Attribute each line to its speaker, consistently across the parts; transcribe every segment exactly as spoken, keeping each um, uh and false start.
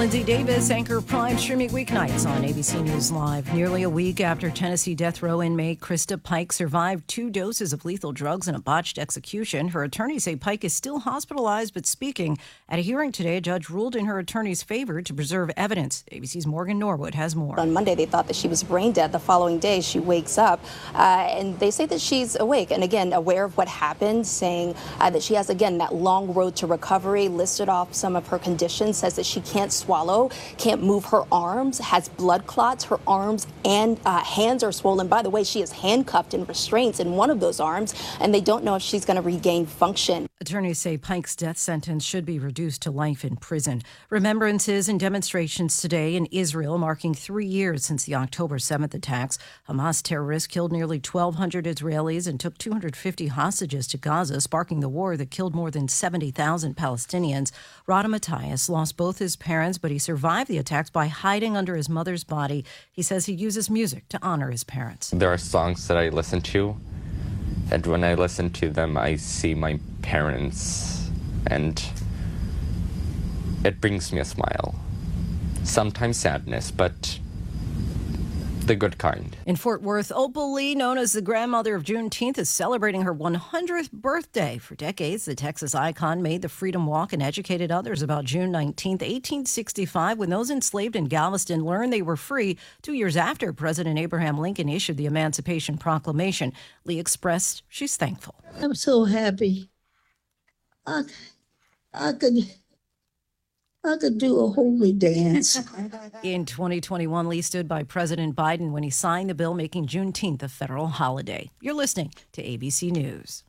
Speaker 1: Lindsay Davis, Anchor Prime, streaming weeknights on A B C News Live. Nearly a week after Tennessee death row inmate Krista Pike survived two doses of lethal drugs in a botched execution, her attorneys say Pike is still hospitalized but speaking. At a hearing today, a judge ruled in her attorney's favor to preserve evidence. A B C's Morgan Norwood has more.
Speaker 2: On Monday, they thought that she was brain dead. The following day, she wakes up, uh, and they say that she's awake and, again, aware of what happened, saying uh, that she has, again, that long road to recovery, listed off some of her conditions, says that she can't swallow, can't move her arms, has blood clots. Her arms and uh, hands are swollen. By the way, she is handcuffed in restraints in one of those arms, and they don't know if she's going to regain function.
Speaker 1: Attorneys say Pike's death sentence should be reduced to life in prison. Remembrances and demonstrations today in Israel marking three years since the October seventh attacks. Hamas terrorists killed nearly twelve hundred Israelis and took two hundred fifty hostages to Gaza, sparking the war that killed more than seventy thousand Palestinians. Rada Matthias lost both his parents, but he survived the attacks by hiding under his mother's body. He says he uses music to honor his parents.
Speaker 3: There are songs that I listen to, and when I listen to them, I see my parents, and it brings me a smile. Sometimes sadness, but the good kind.
Speaker 1: In Fort Worth, Opal Lee, known as the grandmother of Juneteenth, is celebrating her one hundredth birthday. For decades, the Texas icon made the Freedom Walk and educated others about June nineteenth, eighteen sixty-five, when those enslaved in Galveston learned they were free. Two years after President Abraham Lincoln issued the Emancipation Proclamation, Lee expressed she's thankful.
Speaker 4: I'm so happy. I, I could... I could do a holy dance.
Speaker 1: In twenty twenty-one, Lee stood by President Biden when he signed the bill making Juneteenth a federal holiday. You're listening to A B C News.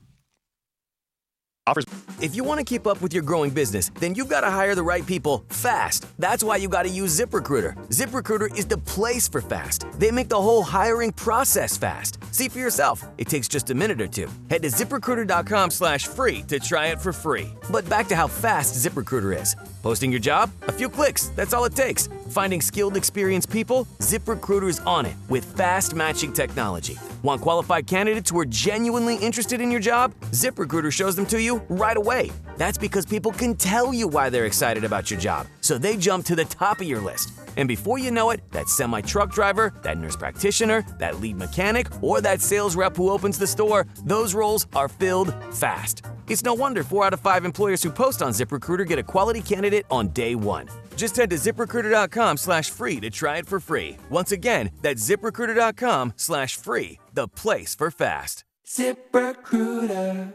Speaker 5: If you want to keep up with your growing business, then you've got to hire the right people fast. That's why you got to use ZipRecruiter. ZipRecruiter is the place for fast. They make the whole hiring process fast. See for yourself. It takes just a minute or two. Head to ZipRecruiter.com slash free to try it for free. But back to how fast ZipRecruiter is. Posting your job? A few clicks. That's all it takes. Finding skilled, experienced people? ZipRecruiter's on it with fast matching technology. Want qualified candidates who are genuinely interested in your job? ZipRecruiter shows them to you right away. That's because people can tell you why they're excited about your job, so they jump to the top of your list. And before you know it, that semi-truck driver, that nurse practitioner, that lead mechanic, or that sales rep who opens the store, those roles are filled fast. It's no wonder four out of five employers who post on ZipRecruiter get a quality candidate on day one. Just head to ZipRecruiter.com slash free to try it for free. Once again, that's ZipRecruiter.com slash free, the place for fast. ZipRecruiter.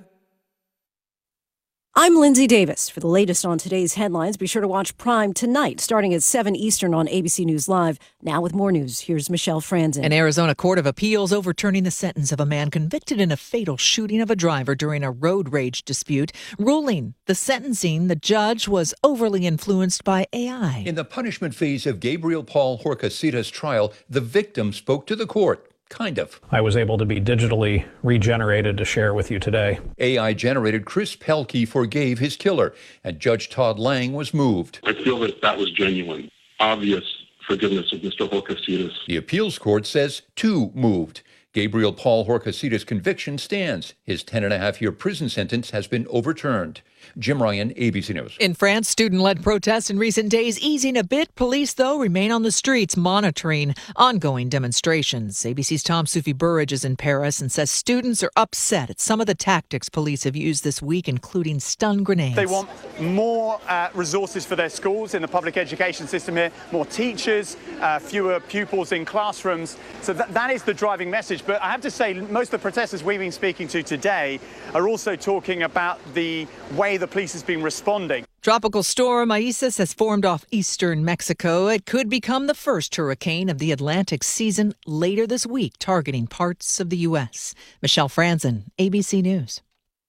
Speaker 1: I'm Lindsay Davis. For the latest on today's headlines, be sure to watch Prime tonight, starting at seven Eastern on A B C News Live. Now with more news, here's Michelle Franzen.
Speaker 6: An Arizona Court of Appeals overturning the sentence of a man convicted in a fatal shooting of a driver during a road rage dispute, ruling the sentencing the judge was overly influenced by A I.
Speaker 7: In the punishment phase of Gabriel Paul Horcasitas' trial, the victim spoke to the court. Kind of.
Speaker 8: I was able to be digitally regenerated to share with you today.
Speaker 7: A I-generated Chris Pelkey forgave his killer, and Judge Todd Lang was moved.
Speaker 9: I feel that that was genuine, obvious forgiveness of Mister Horcasitas.
Speaker 7: The appeals court says two moved. Gabriel Paul Horcasitas' conviction stands. His ten and a half year prison sentence has been overturned. Jim Ryan, A B C News.
Speaker 6: In France, student-led protests in recent days easing a bit. Police, though, remain on the streets monitoring ongoing demonstrations. A B C's Tom Soufi Burridge is in Paris and says students are upset at some of the tactics police have used this week, including stun grenades.
Speaker 10: They want more uh, resources for their schools in the public education system here, more teachers, uh, fewer pupils in classrooms. So th- that is the driving message. But I have to say, most of the protesters we've been speaking to today are also talking about the way the police has been responding.
Speaker 6: Tropical storm Isis has formed off eastern Mexico. It could become the first hurricane of the Atlantic season later this week, targeting parts of the U S. Michelle Franzen, A B C News.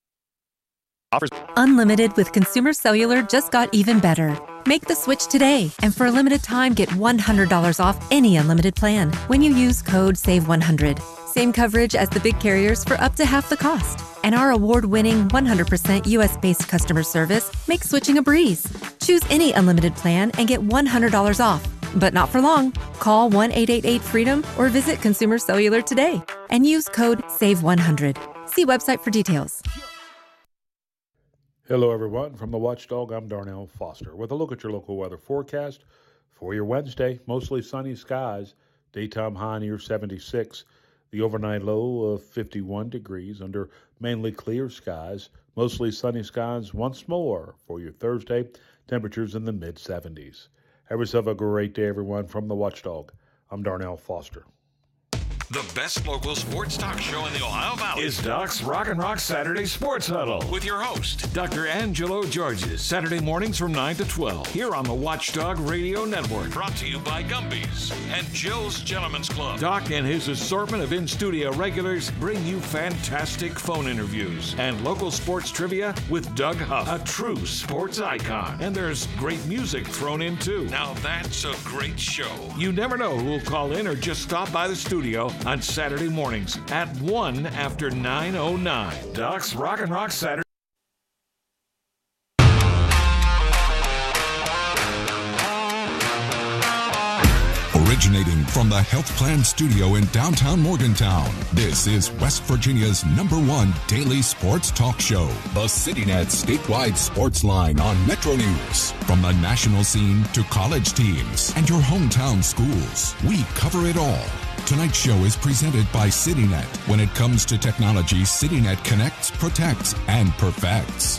Speaker 11: Unlimited with Consumer Cellular just got even better. Make the switch today, and for a limited time, get one hundred dollars off any unlimited plan when you use code save one hundred. Same coverage as the big carriers for up to half the cost. And our award-winning one hundred percent U S-based customer service makes switching a breeze. Choose any unlimited plan and get one hundred dollars off. But not for long. Call one eight eight eight freedom or visit Consumer Cellular today and use code save one hundred. See website for details.
Speaker 12: Hello, everyone. From the Watchdog, I'm Darnell Foster with a look at your local weather forecast for your Wednesday. Mostly sunny skies, daytime high near seventy-six, the overnight low of fifty-one degrees under mainly clear skies. Mostly sunny skies once more for your Thursday. Temperatures in the mid seventies. Have yourself a great day, everyone. From the Watchdog, I'm Darnell Foster.
Speaker 13: The best local sports talk show in the Ohio Valley
Speaker 14: is Doc's Rock and Rock Saturday Sports Huddle
Speaker 13: with your host,
Speaker 14: Doctor Angelo Georges, Saturday mornings from nine to twelve here on the Watchdog Radio Network.
Speaker 13: Brought to you by Gumby's and Jill's Gentlemen's Club.
Speaker 14: Doc and his assortment of in-studio regulars bring you fantastic phone interviews and local sports trivia with Doug Huff, a true sports icon. And there's great music thrown in, too.
Speaker 13: Now that's a great show.
Speaker 14: You never know who will call in or just stop by the studio on Saturday mornings at one after nine oh nine. Doc's Rock and Rock Saturday.
Speaker 15: Originating from the Health Plan Studio in downtown Morgantown, this is West Virginia's number one daily sports talk show, the CityNet statewide sports line on Metro News. From the national scene to college teams and your hometown schools, we cover it all. Tonight's show is presented by CityNet. When it comes to technology, CityNet connects, protects, and perfects.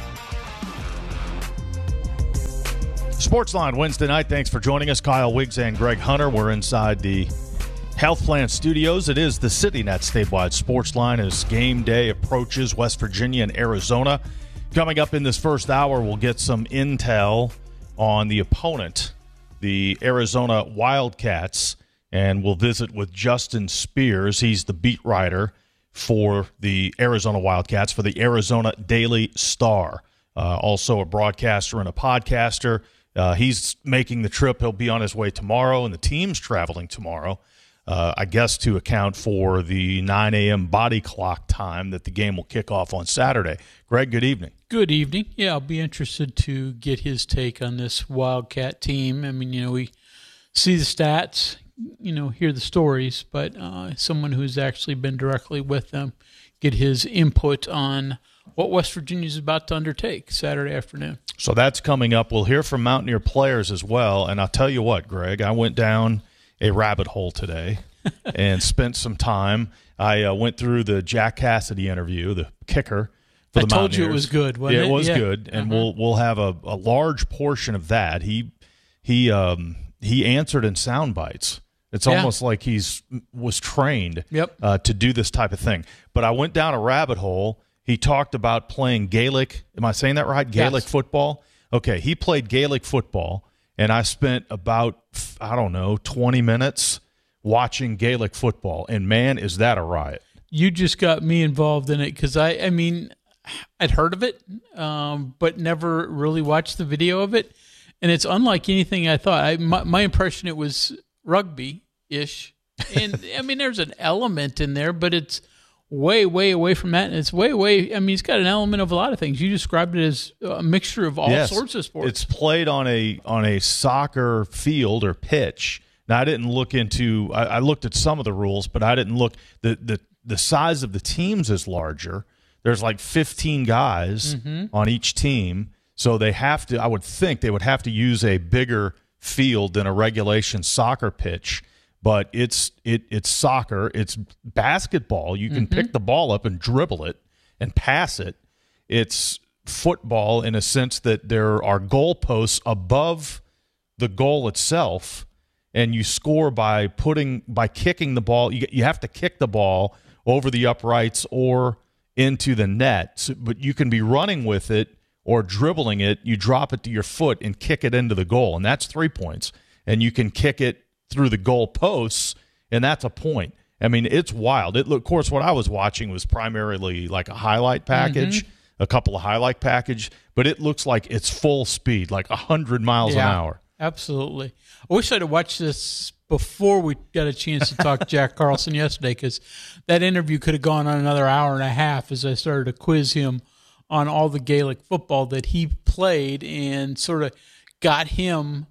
Speaker 16: Sportsline Wednesday night. Thanks for joining us. Kyle Wiggs and Greg Hunter. We're inside the Health Plan Studios. It is the CityNet statewide sports line as game day approaches West Virginia and Arizona. Coming up in this first hour, we'll get some intel on the opponent, the Arizona Wildcats. And we'll visit with Justin Spears. He's the beat writer for the Arizona Wildcats for the Arizona Daily Star. Uh, also a broadcaster and a podcaster. Uh, he's making the trip. He'll be on his way tomorrow, and the team's traveling tomorrow, uh, I guess to account for the nine a.m. body clock time that the game will kick off on Saturday. Greg, good evening.
Speaker 17: Good evening. Yeah, I'll be interested to get his take on this Wildcat team. I mean, you know, we see the stats, you know, hear the stories, but uh, someone who's actually been directly with them, get his input on what West Virginia is about to undertake Saturday afternoon.
Speaker 16: So that's coming up. We'll hear from Mountaineer players as well. And I'll tell you what, Greg, I went down a rabbit hole today and spent some time. I uh, went through the Jack Cassidy interview, the kicker for the
Speaker 17: I told
Speaker 16: Mountaineers.
Speaker 17: you it was good, wasn't
Speaker 16: yeah,
Speaker 17: it?
Speaker 16: it was
Speaker 17: yeah.
Speaker 16: good. And
Speaker 17: uh-huh.
Speaker 16: we'll we'll have a, a large portion of that. He he um he answered in sound bites. It's
Speaker 17: Yeah.
Speaker 16: almost like he's was trained
Speaker 17: Yep.
Speaker 16: uh, to do this type of thing. But I went down a rabbit hole. He talked about playing Gaelic. Am I saying that right? Gaelic
Speaker 17: Yes.
Speaker 16: football? Okay, he played Gaelic football, and I spent about, I don't know, twenty minutes watching Gaelic football. And, man, is that a riot.
Speaker 17: You just got me involved in it because, I, I mean, I'd heard of it, um, but never really watched the video of it. And it's unlike anything I thought. I, my, my impression, it was rugby-ish. And, I mean, there's an element in there, but it's way, way away from that. And it's way, way, I mean, it's got an element of a lot of things. You described it as a mixture of all
Speaker 16: Yes.
Speaker 17: sorts of sports.
Speaker 16: It's played on a on a soccer field or pitch. Now, I didn't look into I, I looked at some of the rules, but I didn't look the the, the size of the teams is larger. There's like fifteen guys
Speaker 17: Mhm.
Speaker 16: on each team. So they have to I would think they would have to use a bigger field than a regulation soccer pitch. But it's it it's soccer, it's basketball. You can
Speaker 17: Mhm.
Speaker 16: pick the ball up and dribble it and pass it. It's football in a sense that there are goalposts above the goal itself, and you score by putting by kicking the ball. You you have to kick the ball over the uprights or into the net, so, but you can be running with it or dribbling it. You drop it to your foot and kick it into the goal, and that's three points. And you can kick it through the goal posts, and that's a point. I mean, it's wild. It, of course, what I was watching was primarily like a highlight package,
Speaker 17: Mhm.
Speaker 16: a couple of highlight package, but it looks like it's full speed, like one hundred miles
Speaker 17: Yeah,
Speaker 16: an hour.
Speaker 17: Absolutely. I wish I'd have watched this before we got a chance to talk to Jack Carlson yesterday, because that interview could have gone on another hour and a half as I started to quiz him on all the Gaelic football that he played and sort of got him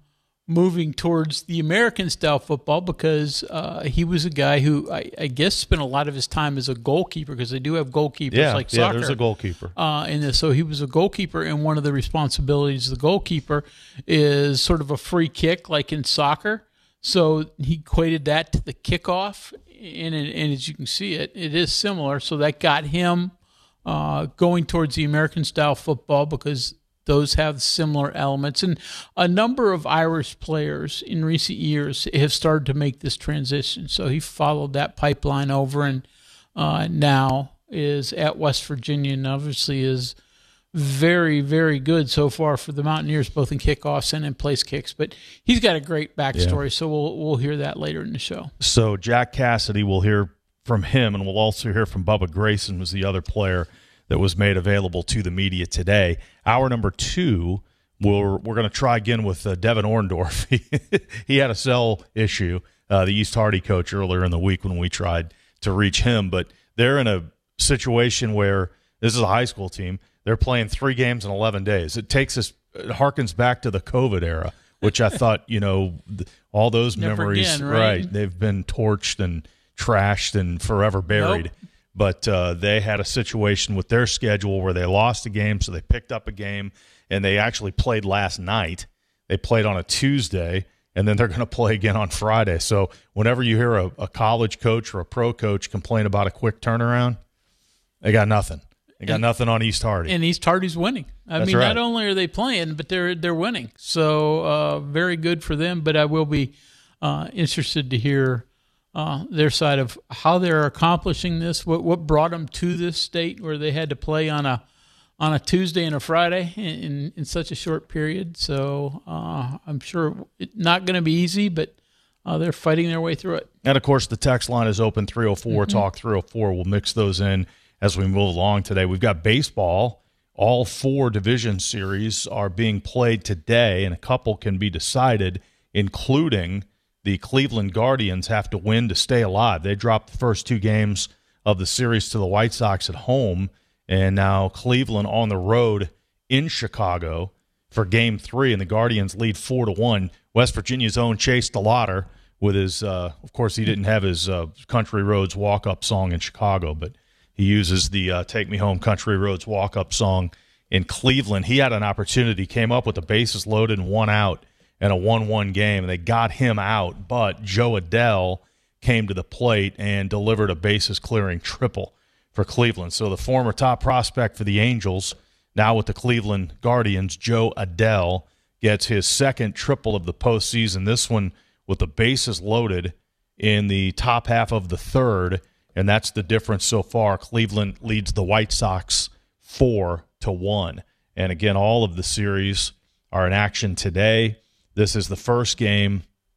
Speaker 17: moving towards the American style football because uh, he was a guy who I, I guess spent a lot of his time as a goalkeeper because they do have goalkeepers
Speaker 16: yeah,
Speaker 17: like
Speaker 16: yeah,
Speaker 17: soccer.
Speaker 16: there's a goalkeeper.
Speaker 17: Uh, in this, so he was a goalkeeper, and one of the responsibilities of the goalkeeper is sort of a free kick like in soccer. So he equated that to the kickoff, and, and as you can see, it it is similar. So that got him uh, going towards the American style football because those have similar elements. And a number of Irish players in recent years have started to make this transition. So he followed that pipeline over and uh, now is at West Virginia and obviously is very, very good so far for the Mountaineers, both in kickoffs and in place kicks. But he's got a great backstory, yeah. so we'll we'll hear that later in the show.
Speaker 16: So Jack Cassidy, we'll hear from him, and we'll also hear from Bubba Grayson, who's the other player that was made available to the media today. Hour number two, we're, we're going to try again with uh, Devin Orndorff. He had a cell issue, uh, the East Hardy coach, earlier in the week when we tried to reach him. But they're in a situation where this is a high school team. They're playing three games in eleven days. It takes us, it harkens back to the COVID era, which I thought, you know, all those
Speaker 17: Never
Speaker 16: memories,
Speaker 17: again, right?
Speaker 16: right, they've been torched and trashed and forever buried.
Speaker 17: Nope.
Speaker 16: But uh, they had a situation with their schedule where they lost a game, so they picked up a game, and they actually played last night. They played on a Tuesday, and then they're going to play again on Friday. So whenever you hear a, a college coach or a pro coach complain about a quick turnaround, they got nothing. They got and, nothing on East Hardy.
Speaker 17: And East Hardy's winning. I
Speaker 16: That's
Speaker 17: mean,
Speaker 16: right.
Speaker 17: Not only are they playing, but they're they're winning. So uh, very good for them. But I will be uh, interested to hear Uh, their side of how they're accomplishing this, what what brought them to this state where they had to play on a on a Tuesday and a Friday in, in, in such a short period. So uh, I'm sure it's not going to be easy, but uh, they're fighting their way through it.
Speaker 16: And, of course, the text line is open, three oh four,
Speaker 17: Mm-hmm.
Speaker 16: talk three oh four. We'll mix those in as we move along today. We've got baseball. All four division series are being played today, and a couple can be decided, including the Cleveland Guardians have to win to stay alive. They dropped the first two games of the series to the White Sox at home, and now Cleveland on the road in Chicago for game three, and the Guardians lead four to one. West Virginia's own Chase DeLauder with his, uh, of course, he didn't have his uh, Country Roads walk-up song in Chicago, but he uses the uh, Take Me Home Country Roads walk-up song in Cleveland. He had an opportunity, came up with the bases loaded and one out, in a one one game, and they got him out, but Joe Adell came to the plate and delivered a bases-clearing triple for Cleveland. So the former top prospect for the Angels, now with the Cleveland Guardians, Joe Adell, gets his second triple of the postseason, this one with the bases loaded in the top half of the third, and that's the difference so far. Cleveland leads the White Sox four to one. And again, all of the series are in action today. This is the first game,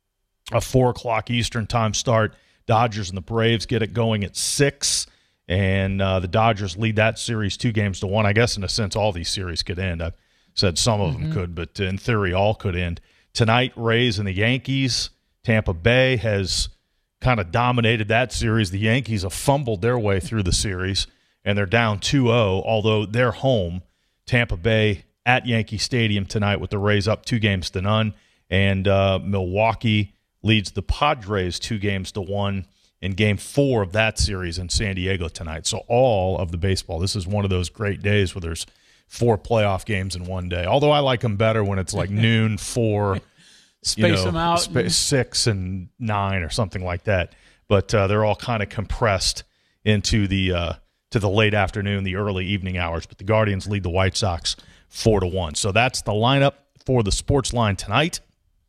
Speaker 16: a four o'clock Eastern time start. Dodgers and the Braves get it going at six, and uh, the Dodgers lead that series two games to one. I guess in a sense all these series could end. I've said some of mm-hmm. them could, but in theory all could end. Tonight, Rays and the Yankees. Tampa Bay has kind of dominated that series. The Yankees have fumbled their way through the series, and they're down two oh, although they're home. Tampa Bay at Yankee Stadium tonight with the Rays up two games to none. And uh, Milwaukee leads the Padres two games to one in game four of that series in San Diego tonight. So all of the baseball, this is one of those great days where there's four playoff games in one day. Although I like them better when it's like noon, four,
Speaker 17: space
Speaker 16: you know,
Speaker 17: them out,
Speaker 16: sp- and... six and nine or something like that. But uh, they're all kind of compressed into the uh, to the late afternoon, the early evening hours. But the Guardians lead the White Sox four to one. So that's the lineup for the Sports Line tonight.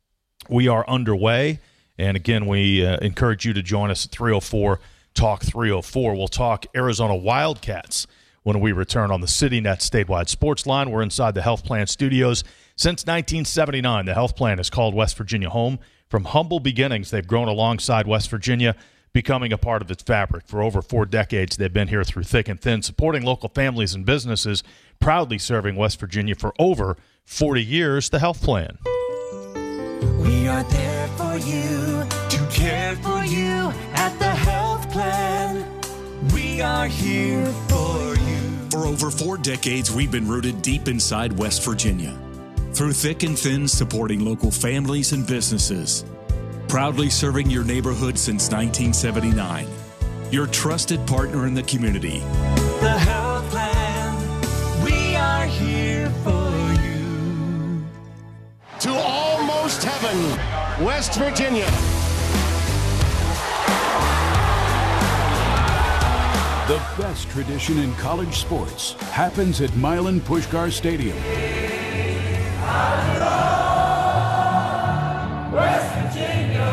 Speaker 16: We are underway, and again, we uh, encourage you to join us at three oh four, talk three oh four. We'll talk Arizona Wildcats when we return on the CityNet Statewide Sports Line. We're inside the Health Plan Studios. Since nineteen seventy-nine, the Health Plan has called West Virginia home. From humble beginnings, they've grown alongside West Virginia, becoming a part of its fabric. For over four decades, they've been here through thick and thin, supporting local families and businesses, proudly serving West Virginia for over forty years. The Health Plan.
Speaker 18: We are there for you, to care for you at the Health Plan. We are here for you.
Speaker 19: For over four decades, we've been rooted deep inside West Virginia. Through thick and thin, supporting local families and businesses. Proudly serving your neighborhood since nineteen seventy-nine. Your trusted partner in the community.
Speaker 18: The Health Plan, we are here for you.
Speaker 20: To almost heaven, West Virginia.
Speaker 21: The best tradition in college sports happens at Milan Puskar Stadium.
Speaker 18: West Virginia.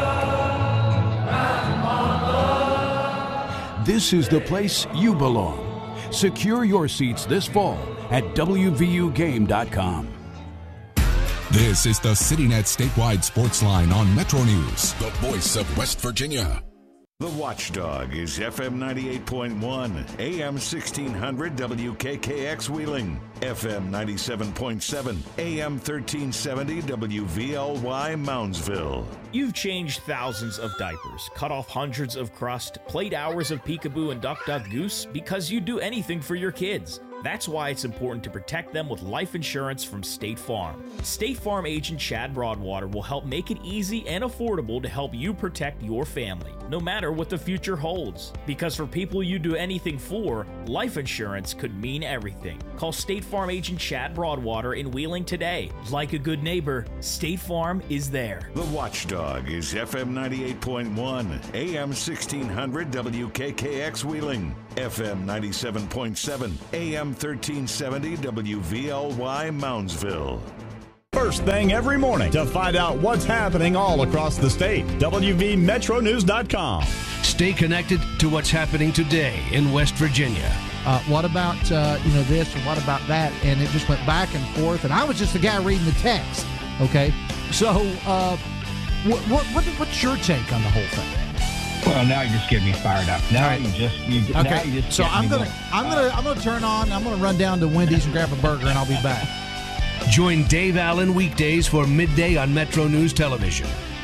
Speaker 21: This is the place you belong. Secure your seats this fall at W V U game dot com.
Speaker 15: This is the CityNet statewide sports line on Metro News, the voice of West Virginia.
Speaker 14: The Watchdog is F M ninety-eight point one, A M sixteen hundred W K K X Wheeling, F M ninety-seven point seven, A M thirteen seventy W V L Y Moundsville.
Speaker 22: You've changed thousands of diapers, cut off hundreds of crust, played hours of peekaboo and duck duck goose because you'd do anything for your kids. That's why it's important to protect them with life insurance from State Farm. State Farm agent Chad Broadwater will help make it easy and affordable to help you protect your family, no matter what the future holds. Because for people you do anything for, life insurance could mean everything. Call State Farm agent Chad Broadwater in Wheeling today. Like a good neighbor, State Farm is there.
Speaker 14: The Watchdog is F M ninety-eight point one, A M sixteen hundred W K K X Wheeling, F M ninety-seven point seven, A M thirteen seventy W V L Y Moundsville.
Speaker 23: First thing every morning to find out what's happening all across the state. W V Metro News dot com.
Speaker 24: Stay connected to what's happening today in West Virginia.
Speaker 25: Uh, what about uh, you know this and what about that? And it just went back and forth. And I was just the guy reading the text. Okay, so uh, what, what, what what's your take on the whole thing?
Speaker 26: Well, now you just get me fired up. Now right. you just you,
Speaker 25: okay.
Speaker 26: Now you just
Speaker 25: so I'm gonna
Speaker 26: going.
Speaker 25: I'm gonna I'm gonna turn on. I'm gonna run down to Wendy's and grab a burger, and I'll be back.
Speaker 24: Join Dave Allen weekdays for midday on Metro News Television.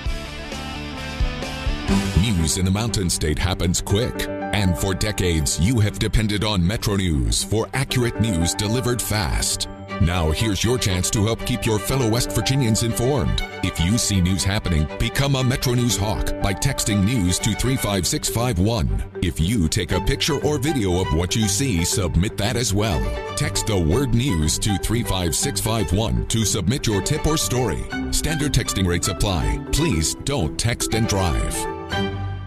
Speaker 15: News in the Mountain State happens quick. And for decades, you have depended on Metro News for accurate news delivered fast. Now here's your chance to help keep your fellow West Virginians informed. If you see news happening, become a Metro News hawk by texting news to three five six five one. If you take a picture or video of what you see, submit that as well. Text the word news to three five six five one to submit your tip or story. Standard texting rates apply. Please don't text and drive.